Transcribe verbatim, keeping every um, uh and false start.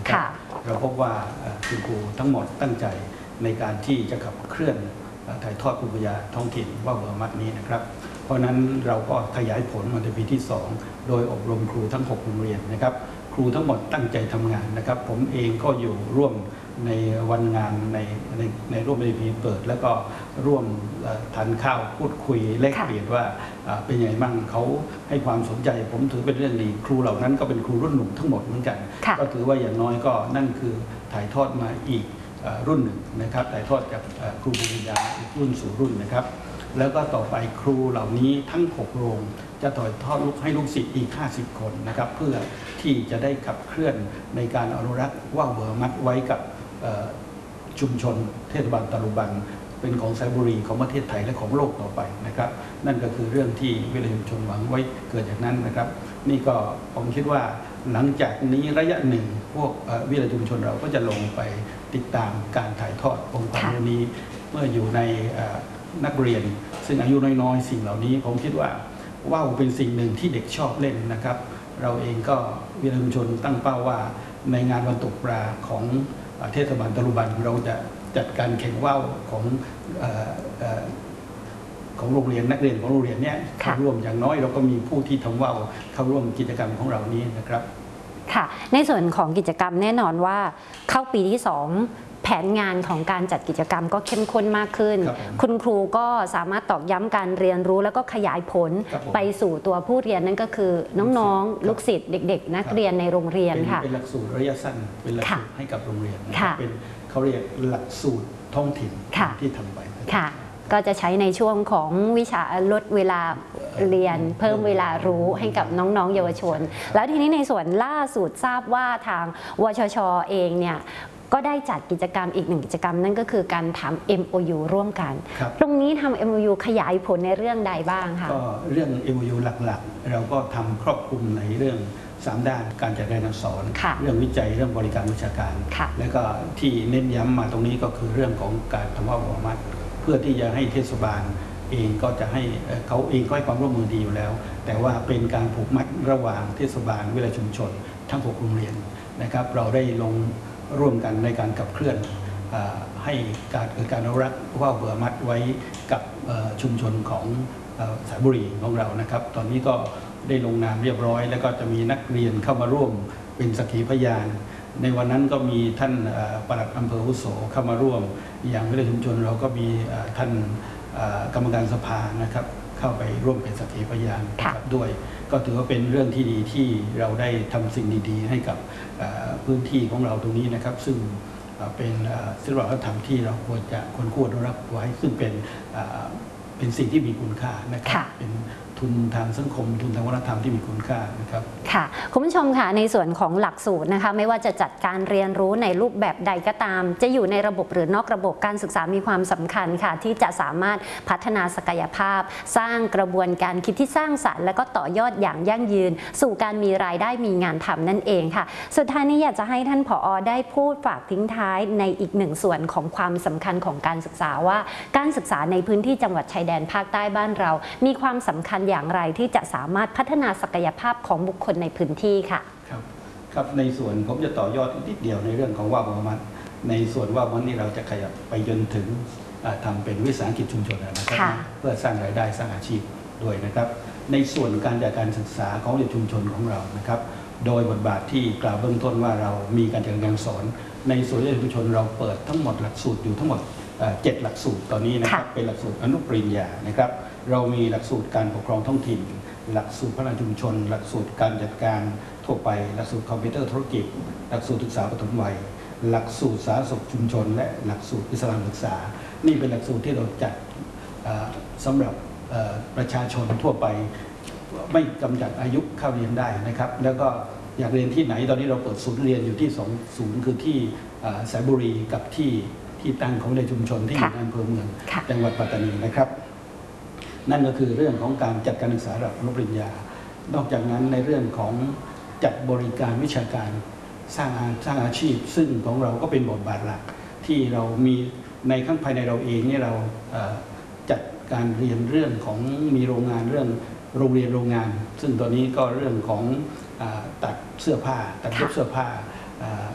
นะครับเราพบว่าคุณครูทั้งหมดตั้งใจในการที่จะขับเคลื่อนถ่ายทอดภูมิปัญญาท้องถิ่นว่าวเบอร์มัดนี้นะครับเพราะนั้นเราก็ขยายผลมาในปีที่สองโดยอบรมครูทั้งหกโรงเรียนนะครับครูทั้งหมดตั้งใจทำงานนะครับผมเองก็อยู่ร่วมในวันงานในในในร่วมในพิธีเปิดแล้วก็ร่วมทานข้าวพูดคุยแลกเปลี่ยนว่าเป็นยังไงบ้างเขาให้ความสนใจผมถือเป็นเรื่องดีครูเหล่านั้นก็เป็นครูรุ่นหนุ่มทั้งหมดเหมือนกันก็ถือว่าอย่างน้อยก็นั่นคือถ่ายทอดมาอีกรุ่นหนึ่งนะครับถ่ายทอดจากครูภูมิปัญญารุ่นสู่รุ่นนะครับแล้วก็ต่อไปครูเหล่านี้ทั้งหกโรงจะถ่ายทอดลูกให้ลูกศิษย์อีกห้าสิบคนนะครับเพื่อที่จะได้ขับเคลื่อนในการอนุรักษ์ว่าวเบอร์มัดไว้กับชุมชนเทศบาลตะลุบันเป็นของไซบุรีของประเทศไทยและของโลกต่อไปนะครับนั่นก็คือเรื่องที่วิทยาชุมชนหวังไว้เกิดจากนั้นนะครับนี่ก็ผมคิดว่าหลังจากนี้ระยะหนึ่งพวกวิทยาชุมชนเราก็จะลงไปติดตามการถ่ายทอดองค์ความรู้นี้เมื่ออยู่ในนักเรียนซึ่งอายุน้อยๆสิ่งเหล่านี้ผมคิดว่าว่าวเป็นสิ่งหนึ่งที่เด็กชอบเล่นนะครับเราเองก็วิทยาชุมชนตั้งเป้าว่าในงานวันตกปลาของเทศบาลตะลุบันเราจะจัดการแข่งว่าวของของโรงเรียนนักเรียนของโรงเรียนเนี่ยเข้าร่วมอย่างน้อยเราก็มีผู้ที่ทำว่าวเข้าร่วมกิจกรรมของเรานี้นะครับค่ะในส่วนของกิจกรรมแน่นอนว่าเข้าปีที่สองแผนงานของการจัดกิจกรรมก็เข้มข้นมากขึ้น คุณครูก็สามารถตอกย้ำการเรียนรู้แล้วก็ขยายผลไปสู่ตัวผู้เรียนนั่นก็คือน้องๆลูกศิษย์เด็กๆนักเรียนในโรงเรียนค่ะเป็นหลักสูตรระยะสั้นเป็นหลักสูตรให้กับโรงเรียนเป็นเขาเรียกหลักสูตรท้องถิ่นที่ทำไปค่ะก็จะใช้ในช่วงของวิชาลดเวลาเรียนเพิ่มเวลารู้ให้กับน้องๆเยาวชนแล้วทีนี้ในส่วนล่าสุดทราบว่าทางวชช.เองเนี่ยก็ได้จัดกิจกรรมอีกหนึ่งกิจกรรมนั่นก็คือการทำ เอ็ม โอ ยู ร่วมกันตรงนี้ทำ เอ็ม โอ ยู ขยายผลในเรื่องใดบ้างคะก็เรื่อง เอ็ม โอ ยู หลักๆเราก็ทำครอบคลุมในเรื่องสามด้านการจัดการสอนเรื่องวิจัยเรื่องบริการวิชาการและก็ที่เน้นย้ำมาตรงนี้ก็คือเรื่องของการทำว่าวเบอร์มัดเพื่อที่จะให้เทศบาลเองก็จะให้เขาเองก็ให้ความร่วมมือดีอยู่แล้วแต่ว่าเป็นการผูกมัดระหว่างเทศบาลวิทยาชุมชนทั้งหกโรงเรียนนะครับเราได้ลงร่วมกันในการขับเคลื่อนให้การเกิดการอนุรักษ์ว่าวเบอร์มัดไว้กับชุมชนของสายบุรีของเรานะครับตอนนี้ก็ได้ลงนามเรียบร้อยแล้วก็จะมีนักเรียนเข้ามาร่วมเป็นสักขีพยานในวันนั้นก็มีท่านปลัดอำเภอวุโสเข้ามาร่วมอย่างวิทยาชุมชนเราก็มีท่านกรรมการสภานะครับเข้าไปร่วมเป็นสักขีพยานด้วยก็ถือว่าเป็นเรื่องที่ดีที่เราได้ทำสิ่งดีๆให้กับพื้นที่ของเราตรงนี้นะครับซึ่งเป็นศิลปวัฒนธรรมที่เราควรจะควรควรรับไว้ซึ่งเป็นเป็นสิ่งที่มีคุณค่านะครับเป็นทุนทางสังคมทุนทางวัฒนธรรมที่มีคุณค่านะครับค่ะคุณผู้ชมค่ะในส่วนของหลักสูตรนะคะไม่ว่าจะจัดการเรียนรู้ในรูปแบบใดก็ตามจะอยู่ในระบบหรือนอกระบบการศึกษามีความสำคัญค่ะที่จะสามารถพัฒนาศักยภาพสร้างกระบวนการคิดที่สร้างสรรค์และก็ต่อยอดอย่างยั่งยืนสู่การมีรายได้มีงานทำนั่นเองค่ะสุดท้ายนี้อยากจะให้ท่านผอ.ได้พูดฝากทิ้งท้ายในอีกหนึ่งส่วนของความสำคัญของการศึกษาว่าการศึกษาในพื้นที่จังหวัดชายแดนภาคใต้บ้านเรามีความสำคัญอย่างไรที่จะสามารถพัฒนาศักยภาพของบุคคลในพื้นที่ค่ะครับครับในส่วนผมจะต่อยอดนิดเดียวในเรื่องของว่าวเบอร์มัดในส่วนว่าวนี้เราจะขยับไปจนถึงทำเป็นวิสาหกิจชุมชนนะครับเพื่อสร้างรายได้สร้างอาชีพด้วยนะครับในส่วนการจัดการศึกษาของชุมชนของเรานะครับโดยบทบาทที่กล่าวเบื้องต้นว่าเรามีการจัดการสอนในส่วนชุมชนเราเปิดทั้งหมดหลักสูตรอยู่ทั้งหมดเจ็ดหลักสูตรตอนนี้นะครับเป็นหลักสูตรอนุปริญญานะครับเรามีหลักสูตรการปกครองท้องถิ่นหลักสูตรพัฒนาชุมชนหลักสูตรการจัดการทั่วไปหลักสูตรคอมพิวเตอร์ธุรกิจหลักสูตรศึกษาปฐมวัยหลักสูตรสาธารณสุขชุมชนและหลักสูตรอิสลามศึกษานี่เป็นหลักสูตรที่เราจัดสำหรับประชาชนทั่วไปไม่จำกัดอายุเข้าเรียนได้นะครับแล้วก็อยากเรียนที่ไหนตอนนี้เราเปิดศูนย์เรียนอยู่ที่สองศูนย์คือที่สายบุรีกับที่ที่ตั้งของในชุมชนที่อยู่ในอำเภอเมืองจังหวัดปัตตานีนะครับนั่นก็คือเรื่องของการจัดการศึกษาระดับอนุปริญญานอกจากนั้นในเรื่องของจัดบริการวิชาการสร้างสร้างอาชีพซึ่งของเราก็เป็นบทบาทหลักที่เรามีในข้างภายในเราเองเนี่ยเราจัดการเรียนเรื่องของมีโรงงานเรื่องโรงเรียนโรงงานซึ่งตอนนี้ก็เรื่องของตัดเสื้อผ้าตัดเย็บเสื้อผ้า